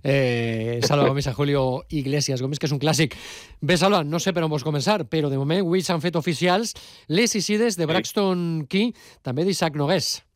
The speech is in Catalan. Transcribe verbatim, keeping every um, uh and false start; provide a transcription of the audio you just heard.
eh, Salva Gomis a Julio Iglesias. Gomis, que és un clàssic. Bé, Salva, no sé per on vols començar, però de moment avui s'han fet oficials les isides de Braxton Key, també d'Isaac Nogués.